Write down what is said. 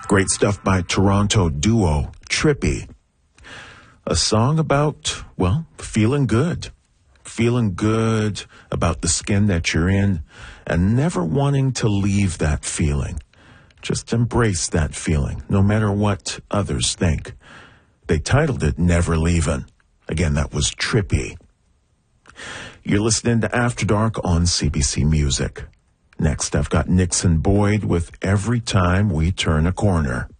Great stuff by Toronto duo Trippy. A song about, well, feeling good. Feeling good about the skin that you're in and never wanting to leave that feeling. Just embrace that feeling, no matter what others think. They titled it Never Leavin'. Again, that was Trippy. You're listening to After Dark on CBC Music. Next, I've got Nixon Boyd with Every Time We Turn a Corner.